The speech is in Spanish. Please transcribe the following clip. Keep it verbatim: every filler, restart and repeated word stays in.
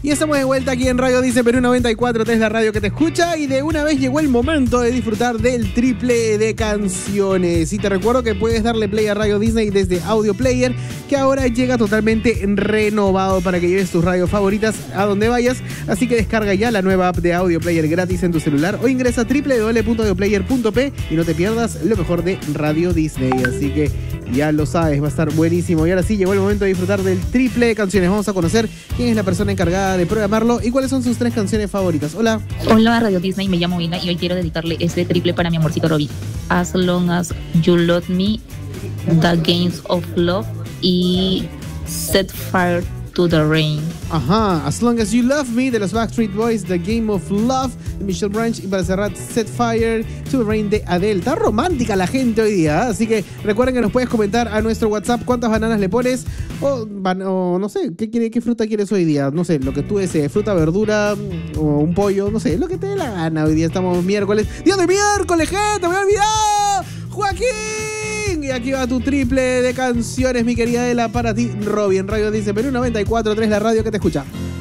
Y estamos de vuelta aquí en Radio Disney Perú noventa y cuatro punto tres, la radio que te escucha. Y de una vez llegó el momento de disfrutar del triple de canciones. Y te recuerdo que puedes darle play a Radio Disney desde Audio Player, que ahora llega totalmente renovado para que lleves tus radios favoritas a donde vayas. Así que descarga ya la nueva app de Audio Player gratis en tu celular o ingresa a doble u doble u doble u punto audioplayer punto pe y no te pierdas lo mejor de Radio Disney. Así que ya lo sabes, va a estar buenísimo. Y ahora sí, llegó el momento de disfrutar del triple de canciones. Vamos a conocer quién es la persona encargada de programarlo y cuáles son sus tres canciones favoritas. Hola. Hola Radio Disney, me llamo Ina y hoy quiero dedicarle este triple para mi amorcito Robbie. As Long As You Love Me, The Games of Love y Set Fire to the Rain. Ajá, As Long As You Love Me de los Backstreet Boys, The Game of Love de Michelle Branch y para cerrar Set Fire to the Rain de Adele. Está romántica la gente hoy día, ¿eh? Así que recuerden que nos puedes comentar a nuestro WhatsApp cuántas bananas le pones o, o no sé, ¿qué, quiere, qué fruta quieres hoy día, no sé, lo que tú desees, fruta, verdura o un pollo, no sé, lo que te dé la gana. Hoy día estamos miércoles, día de miércoles, gente, me he olvidado, Joaquín. Y aquí va tu triple de canciones, mi querida Ela, para ti, Robbie, en Radio Disney Perú noventa y cuatro punto tres, la radio que te escucha.